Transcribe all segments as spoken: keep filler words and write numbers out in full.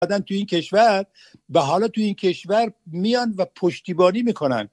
تو این کشور و حالا تو این کشور میان و پشتیبانی میکنن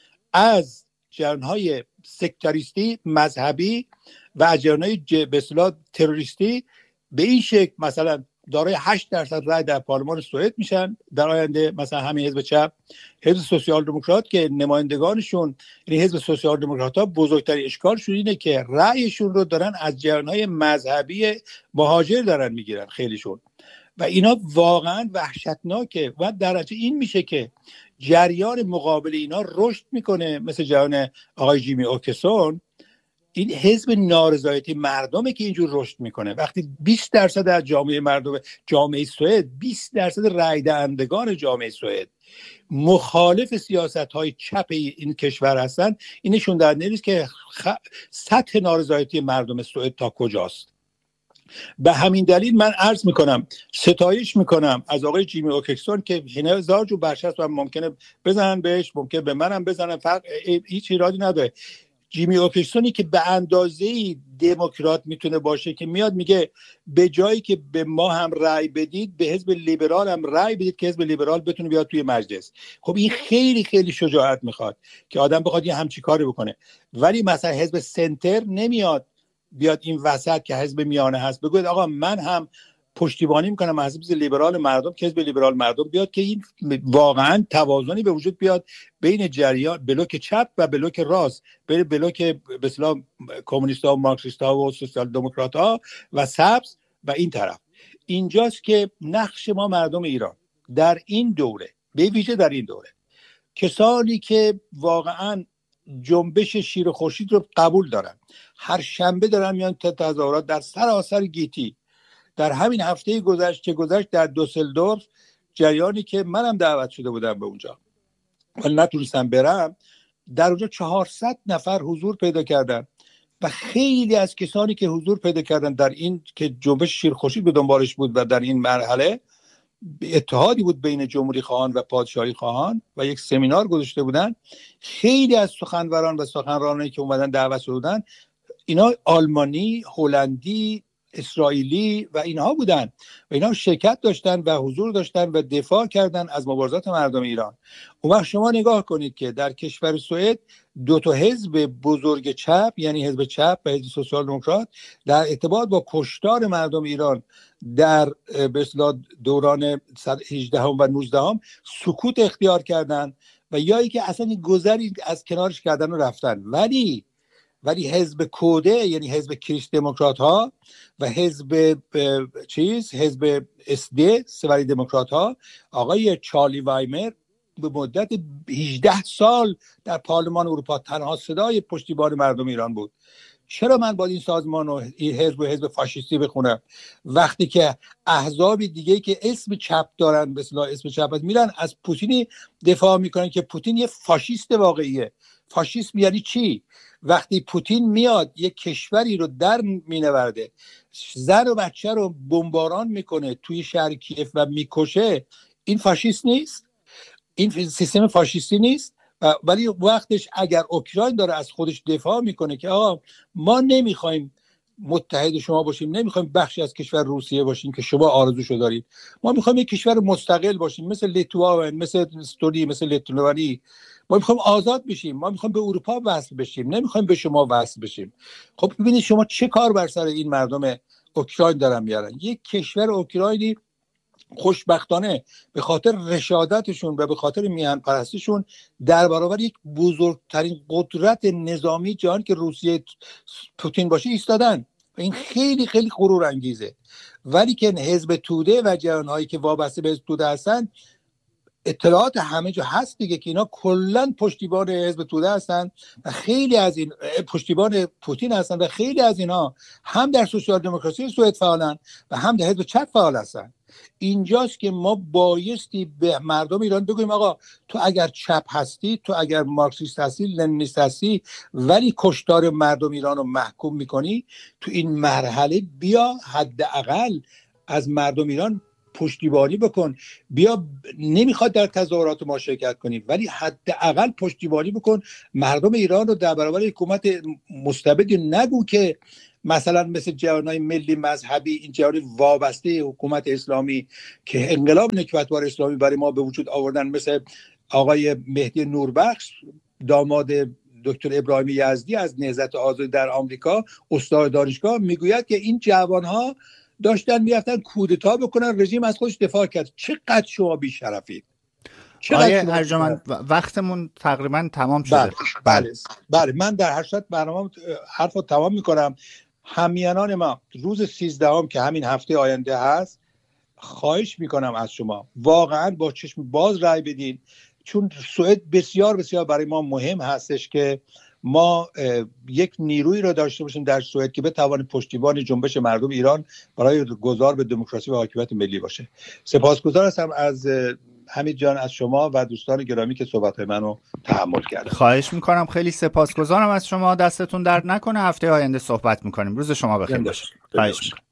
از جریان‌های سکتاریستی مذهبی و از جریان‌های به اصطلاح تروریستی. به این شکل مثلا دارای هشت درصد رای در پارلمان سوئد میشن در آینده. مثلا همین حزب چپ، حزب سوسیال دموکرات که نمایندگانشون، یعنی حزب سوسیال دموکرات ها، بزرگترین اشکالشون اینه که رأیشون رو دارن از جریان‌های مذهبی مهاجر دارن میگیرن خیلیشون، و اینا واقعا وحشتناکه. و درجه این میشه که جریان مقابل اینا رشد میکنه، مثل جریان آقای جیمی اوکسون. این حزب نارضایتی مردمه که اینجور رشد میکنه. وقتی بیست درصد از جامعه مردم جامعه سوئد، بیست درصد رای دهندگان جامعه سوئد مخالف سیاست‌های چپ این کشور هستن، این نشون دهنده نیست که خ... سطح نارضایتی مردم سوئد تا کجاست. به همین دلیل من عرض میکنم، ستایش میکنم از آقای جیمی اوکسون که هزار جو برشست و ممکنه بزنن بهش، ممکنه به منم بزنن، فرق هیچ ایرادی نداره. جیمی اوکسونی که به اندازه‌ای دموکرات میتونه باشه که میاد میگه به جایی که به ما هم رأی بدید، به حزب لیبرال هم رأی بدید که حزب لیبرال بتونه بیاد توی مجلس. خب این خیلی خیلی شجاعت میخواد که آدم بخواد یه همچی کاری بکنه. ولی مثلا حزب سنتر نمیاد بیاد این وسط که حزب میانه هست بگوید آقا من هم پشتیبانی میکنم از حزب لیبرال مردم، که حزب لیبرال مردم بیاد که این واقعا توازنی به وجود بیاد بین جریان بلوک چپ و بلوک راست، بین بلوک به اصطلاح کمونیست‌ها و مارکسیست‌ها و سوسیال دموکرات‌ها و سبز و این طرف. اینجاست که نقش ما مردم ایران در این دوره، به ویژه در این دوره، کسانی که واقعا جنبش شیر خورشید رو قبول دارن، هر شنبه دارن میان تظاهرات در سراسر گیتی. در همین هفته گذشت که گذشت در دوسلدورف، جریانی که منم دعوت شده بودم به اونجا ولی نتونستم برم، در اونجا چهارصد نفر حضور پیدا کردن و خیلی از کسانی که حضور پیدا کردن در این که جنبش شیر خورشید به دنبالش بود و در این مرحله اتحادی بود بین جمهوری خواهان و پادشاهی خواهان و یک سمینار گذاشته بودن. خیلی از سخنوران و سخنرانانی که اومدن دعوت شده بودن اینا آلمانی، هلندی، اسرائیلی و اینها بودن و اینها شرکت داشتن و حضور داشتن و دفاع کردن از مبارزات مردم ایران. اون وقت شما نگاه کنید که در کشور سوئد دو تا حزب بزرگ چپ، یعنی حزب چپ و حزب سوسیال دموکرات، در ارتباط با کشتار مردم ایران در به اصطلاح دوران هجدهم و نوزدهم سکوت اختیار کردن و یا ای که اصلا گذری از کنارش کردن و رفتن. ولی ولی حزب کوده، یعنی حزب کریست دموکرات ها و حزب چیز حزب اس دی سوری دموکرات ها، آقای چارلی وایمر به مدت هجده سال در پارلمان اروپا تنها صدای پشتیبان مردم ایران بود. چرا من باید این سازمان و این حزب و حزب فاشیستی بخونم وقتی که احزاب دیگه که اسم چپ دارن، به اصطلاح اسم چپ هست، میرن از پوتینی دفاع میکنن که پوتین یه فاشیست واقعیه. فاشیسم یعنی چی؟ وقتی پوتین میاد یک کشوری رو در مینورده، زن و بچه رو بمباران میکنه توی شهر کیف و میکشه، این فاشیست نیست؟ این سیستم فاشیستی نیست؟ ولی وقتش اگر اوکراین داره از خودش دفاع میکنه که آقا ما نمیخوایم متحد شما باشیم، نمیخوایم بخشی از کشور روسیه باشیم که شما آرزوشو دارید، ما میخوایم یک کشور مستقل باشیم مثل لیتوان، مثل استونی، مثل لیتوانی، ما میخوایم آزاد بشیم، ما میخوایم به اروپا وصل بشیم، نمیخوایم به شما وصل بشیم. خب ببینید شما چه کار بر سر این مردم اوکراین دارن میارن. یک کشور اوکراینی خوشبختانه به خاطر رشادتشون و به خاطر میهن پرستیشون در برابر یک بزرگترین قدرت نظامی جهان که روسیه پوتین باشه ایستادن و این خیلی خیلی غرور انگیزه. ولی که حزب توده و جریان‌هایی که وابسته به حزب توده هستن، اطلاعات همه جا هست دیگه که اینا کلا پشتیبان حزب توده هستن و خیلی از این پشتیبان پوتین هستن و خیلی از اینها هم در سوسیال دموکراسی سوئد فعالن و هم در حزب چپ فعال هستن. اینجاست که ما بایستی به مردم ایران بگوییم آقا تو اگر چپ هستی، تو اگر مارکسیست هستی، لنینیست هستی، ولی کشتار مردم ایران رو محکوم میکنی، تو این مرحله بیا حداقل از مردم ایران پشتیبانی بکن. بیا، نمیخواد در تظاهرات ما شرکت کنی ولی حداقل پشتیبانی بکن مردم ایران رو در برابر حکومت مستبد. نگو که مثلا مثل جوانای ملی مذهبی، این جوانای وابسته حکومت اسلامی که انقلاب نکبتبار اسلامی برای ما به وجود آوردن، مثل آقای مهدی نوربخش داماد دکتر ابراهیم یزدی از نهضت آزادی در آمریکا، استاد دانشگاه، میگوید که این جوانها داشتن میرفتن کودتا بکنن، رژیم از خودش دفاع کرد. چقدر شما بی‌شرفید. آیه ارجمند وقتمون تقریبا تمام شده. بله بله, بله. من در هر صورت برنامه حرفو تمام میکنم. همیهنان ما روز سیزدهم که همین هفته آینده هست، خواهش میکنم از شما واقعا با چشم باز رای بدین، چون سوئد بسیار بسیار برای ما مهم هستش که ما یک نیروی را داشته باشیم در سوئد که بتواند پشتیبان جنبش مردم ایران برای گذار به دموکراسی و حاکمیت ملی باشه. سپاسگزار هستم از حمید جان، از شما و دوستان گرامی که صحبت‌های منو تحمل کردن. خواهش میکنم، خیلی سپاسگزارم از شما. دستتون درد نکنه. هفته آینده صحبت میکنیم. روز شما بخیر باشه. خواهش میکنم.